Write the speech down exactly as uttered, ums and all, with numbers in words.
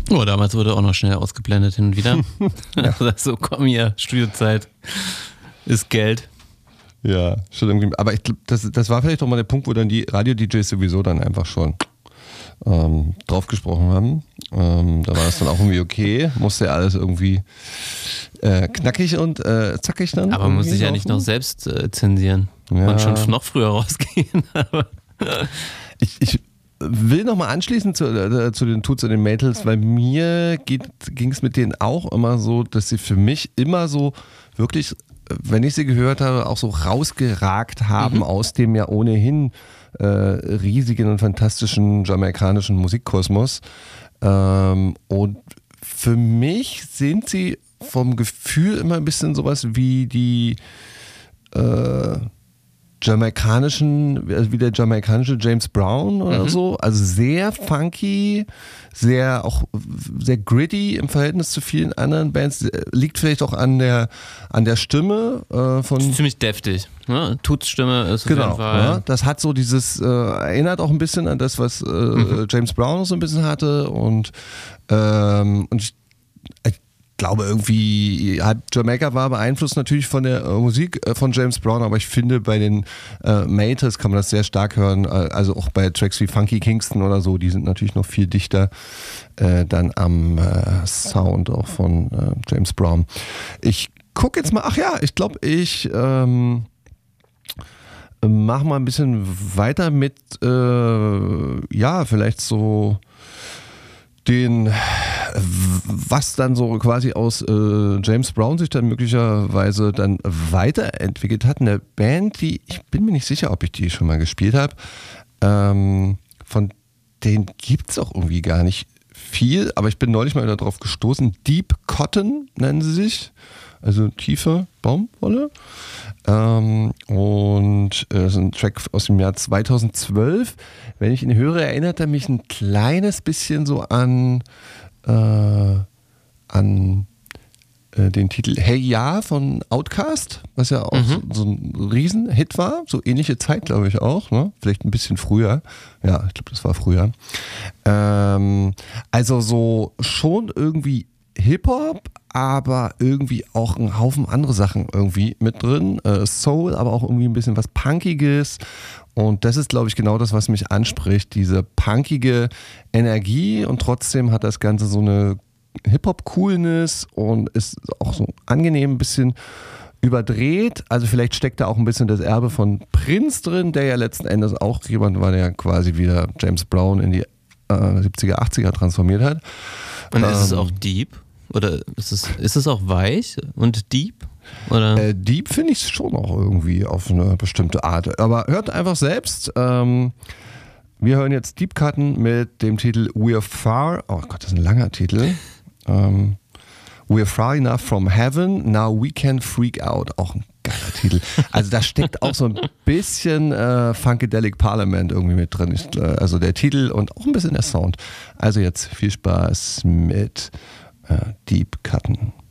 Oh, damals wurde auch noch schnell ausgeblendet hin und wieder. Ja. So, komm hier, Studiozeit ist Geld. Ja, schon irgendwie. Aber ich glaube, das, das war vielleicht auch mal der Punkt, wo dann die Radio-D Js sowieso dann einfach schon ähm, drauf gesprochen haben. Ähm, da war es dann auch irgendwie okay. Musste ja alles irgendwie äh, knackig und äh, zackig dann. Aber man muss sich ja nicht noch selbst äh, zensieren. Ja. Und schon noch früher rausgehen. ich, ich will nochmal anschließen zu, äh, zu den Toots und den Maytals, weil mir ging es mit denen auch immer so, dass sie für mich immer so wirklich, wenn ich sie gehört habe, auch so rausgeragt haben mhm. aus dem ja ohnehin äh, riesigen und fantastischen jamaikanischen Musikkosmos. Ähm, und für mich sind sie vom Gefühl immer ein bisschen sowas wie die äh, jamaikanischen, wie der jamaikanische James Brown oder mhm. so. Also sehr funky, sehr auch sehr gritty im Verhältnis zu vielen anderen Bands. Liegt vielleicht auch an der an der Stimme äh, von. Das ist ziemlich deftig. Ne? Tuts Stimme ist auf genau, jeden Fall. Ja, das hat so dieses, äh, erinnert auch ein bisschen an das, was äh, mhm. James Brown so ein bisschen hatte. Und, ähm, und ich, ich glaube irgendwie, hat Jamaica war beeinflusst natürlich von der äh, Musik äh, von James Brown, aber ich finde bei den äh, Maytals kann man das sehr stark hören, äh, also auch bei Tracks wie Funky Kingston oder so, die sind natürlich noch viel dichter äh, dann am äh, Sound auch von äh, James Brown. Ich gucke jetzt mal, ach ja, ich glaube ich ähm, mach mal ein bisschen weiter mit äh, ja, vielleicht so den, was dann so quasi aus äh, James Brown sich dann möglicherweise dann weiterentwickelt hat. Eine Band, die, ich bin mir nicht sicher, ob ich die schon mal gespielt habe, ähm, von denen gibt es auch irgendwie gar nicht viel, aber ich bin neulich mal wieder drauf gestoßen. Deep Cotton nennen sie sich, also tiefe Baumwolle. Ähm, und äh, das ist ein Track aus dem Jahr zweitausendzwölf. Wenn ich ihn höre, erinnert er mich ein kleines bisschen so an, äh, an äh, den Titel Hey Ya von Outkast, was ja auch mhm. so, so ein Riesenhit war. So ähnliche Zeit, glaube ich auch. Ne? Vielleicht ein bisschen früher. Ja, ich glaube, das war früher. Ähm, also so schon irgendwie Hip-Hop, aber irgendwie auch ein Haufen andere Sachen irgendwie mit drin. Äh, Soul, aber auch irgendwie ein bisschen was Punkiges. Und das ist, glaube ich, genau das, was mich anspricht. Diese punkige Energie und trotzdem hat das Ganze so eine Hip-Hop-Coolness und ist auch so angenehm ein bisschen überdreht. Also vielleicht steckt da auch ein bisschen das Erbe von Prince drin, der ja letzten Endes auch jemand war, der quasi wieder James Brown in die äh, siebziger, achtziger transformiert hat. Und ist ähm, es auch deep? Oder ist es, ist es auch weich und deep? Oder? Äh, deep finde ich es schon auch irgendwie auf eine bestimmte Art. Aber hört einfach selbst. Ähm, wir hören jetzt Deep Cutten mit dem Titel We're Far. Oh Gott, das ist ein langer Titel. Ähm, We're far enough from heaven, now we can freak out. Auch ein geiler Titel. Also da steckt auch so ein bisschen äh, Funkadelic Parliament irgendwie mit drin. Ich, äh, also der Titel und auch ein bisschen der Sound. Also jetzt viel Spaß mit Deep Cutten.